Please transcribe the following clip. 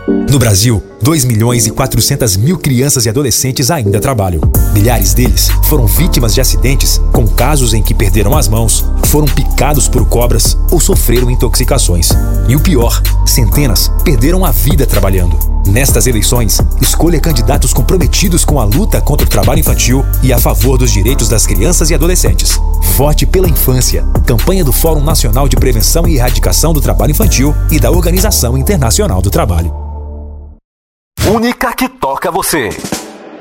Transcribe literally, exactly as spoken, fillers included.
No Brasil, dois milhões e quatrocentas mil crianças e adolescentes ainda trabalham. Milhares deles foram vítimas de acidentes, com casos em que perderam as mãos, foram picados por cobras ou sofreram intoxicações. E o pior, centenas perderam a vida trabalhando. Nestas eleições, escolha candidatos comprometidos com a luta contra o trabalho infantil e a favor dos direitos das crianças e adolescentes. Vote pela infância. Campanha do Fórum Nacional de Prevenção e Erradicação do Trabalho Infantil e da Organização Internacional do Trabalho. Única que toca você.